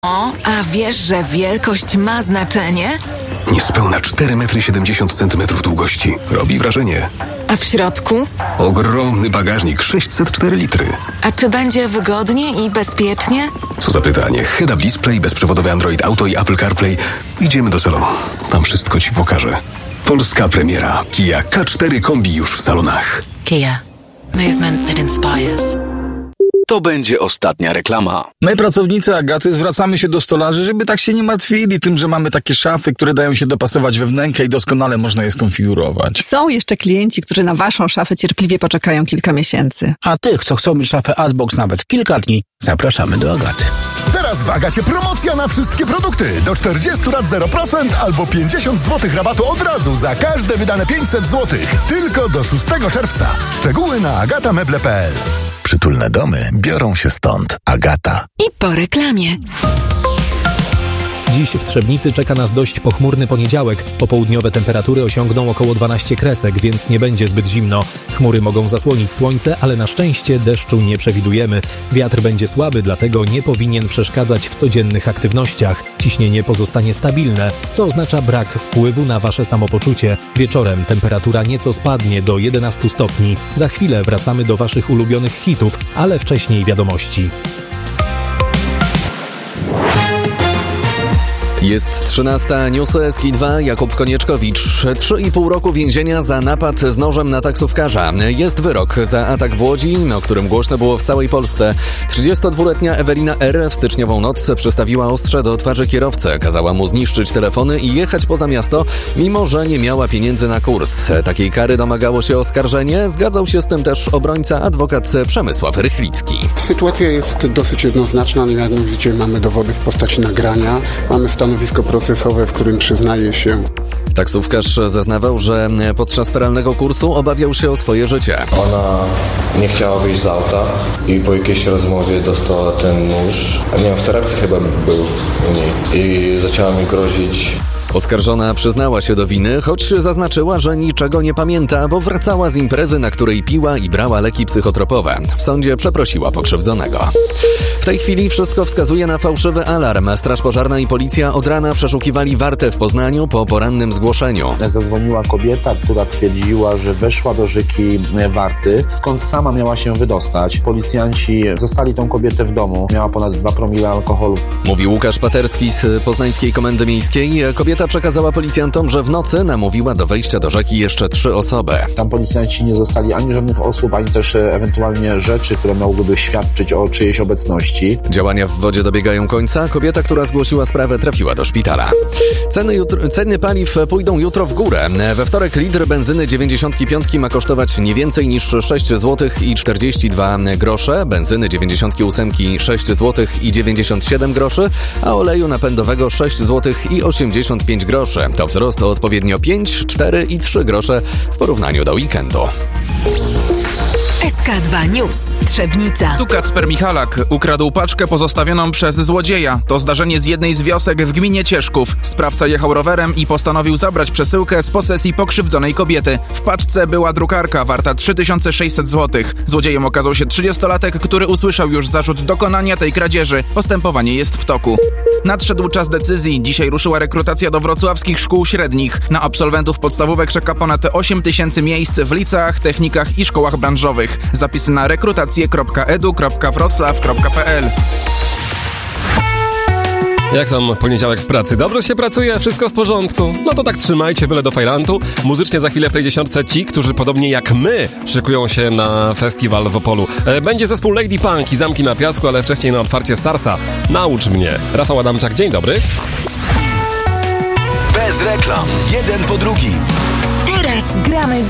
O, a wiesz, że wielkość ma znaczenie? Niespełna 4,70 m długości. Robi wrażenie. A w środku? Ogromny bagażnik, 604 litry. A czy będzie wygodnie i bezpiecznie? Co za pytanie. Head-up display, bezprzewodowy Android Auto i Apple CarPlay. Idziemy do salonu. Tam wszystko ci pokażę. Polska premiera. Kia K4 Kombi już w salonach. Kia. Movement that inspires. To będzie ostatnia reklama. My, pracownicy Agaty, zwracamy się do stolarzy, żeby tak się nie martwili tym, że mamy takie szafy, które dają się dopasować we wnękę i doskonale można je skonfigurować. Są jeszcze klienci, którzy na waszą szafę cierpliwie poczekają kilka miesięcy. A tych, co chcą mieć szafę Adbox nawet kilka dni, zapraszamy do Agaty. Teraz w Agacie promocja na wszystkie produkty. Do 40 lat 0% albo 50 zł rabatu od razu za każde wydane 500 zł. Tylko do 6 czerwca. Szczegóły na agatameble.pl. Przytulne domy biorą się stąd. Agata. I po reklamie. Dziś w Trzebnicy czeka nas dość pochmurny poniedziałek. Popołudniowe temperatury osiągną około 12 kresek, więc nie będzie zbyt zimno. Chmury mogą zasłonić słońce, ale na szczęście deszczu nie przewidujemy. Wiatr będzie słaby, dlatego nie powinien przeszkadzać w codziennych aktywnościach. Ciśnienie pozostanie stabilne, co oznacza brak wpływu na wasze samopoczucie. Wieczorem temperatura nieco spadnie do 11 stopni. Za chwilę wracamy do waszych ulubionych hitów, ale wcześniej wiadomości. Jest 13, Newsy SK2, Jakub Konieczkowicz. 3,5 roku więzienia za napad z nożem na taksówkarza. Jest wyrok za atak w Łodzi, o którym głośno było w całej Polsce. 32-letnia Ewelina R. w styczniową noc przystawiła ostrze do twarzy kierowcy. Kazała mu zniszczyć telefony i jechać poza miasto, mimo że nie miała pieniędzy na kurs. Takiej kary domagało się oskarżenie. Zgadzał się z tym też obrońca, adwokat Przemysław Rychlicki. Sytuacja jest dosyć jednoznaczna, mianowicie mamy dowody w postaci nagrania, mamy stanowisko procesowe, w którym przyznaje się. Taksówkarz zeznawał, że podczas feralnego kursu obawiał się o swoje życie. Ona nie chciała wyjść z auta i po jakiejś rozmowie dostała ten nóż. Nie wiem, w torebce chyba był u niej i zaczęła mi grozić. Oskarżona przyznała się do winy, choć zaznaczyła, że niczego nie pamięta, bo wracała z imprezy, na której piła i brała leki psychotropowe. W sądzie przeprosiła pokrzywdzonego. W tej chwili wszystko wskazuje na fałszywy alarm. Straż Pożarna i policja od rana przeszukiwali Wartę w Poznaniu po porannym zgłoszeniu. Zadzwoniła kobieta, która twierdziła, że weszła do rzeki Warty, skąd sama miała się wydostać. Policjanci zastali tą kobietę w domu. Miała ponad 2 promile alkoholu. Mówi Łukasz Paterski z Poznańskiej Komendy Miejskiej. Kobieta przekazała policjantom, że w nocy namówiła do wejścia do rzeki jeszcze 3 osoby. Tam policjanci nie zastali ani żadnych osób, ani też ewentualnie rzeczy, które mogłyby świadczyć o czyjejś obecności. Działania w wodzie dobiegają końca. Kobieta, która zgłosiła sprawę, trafiła do szpitala. Ceny paliw pójdą jutro w górę. We wtorek litr benzyny 95 ma kosztować nie więcej niż 6 zł i 42 grosze, benzyny 98 6 zł i 97 groszy, a oleju napędowego 6 zł i 85 groszy. To wzrost o odpowiednio 5, 4 i 3 grosze w porównaniu do weekendu. SK2 News. Trzebnica. Tu Kacper Michalak ukradł paczkę pozostawioną przez złodzieja. To zdarzenie z jednej z wiosek w gminie Cieszków. Sprawca jechał rowerem i postanowił zabrać przesyłkę z posesji pokrzywdzonej kobiety. W paczce była drukarka warta 3600 zł. Złodziejem okazał się 30-latek, który usłyszał już zarzut dokonania tej kradzieży. Postępowanie jest w toku. Nadszedł czas decyzji. Dzisiaj ruszyła rekrutacja do wrocławskich szkół średnich. Na absolwentów podstawówek czeka ponad 8 000 miejsc w liceach, technikach i szkołach branżowych. Zapisy na rekrutacje.edu.wroclaw.pl. Jak tam poniedziałek w pracy? Dobrze się pracuje? Wszystko w porządku? No to tak trzymajcie, byle do fajrantu. Muzycznie za chwilę w tej 10 ci, którzy podobnie jak my szykują się na festiwal w Opolu. Będzie zespół Lady Punk i Zamki na Piasku, ale wcześniej na otwarcie Sarsa. Naucz mnie. Rafał Adamczak, dzień dobry. Bez reklam. Jeden po drugim. Teraz gramy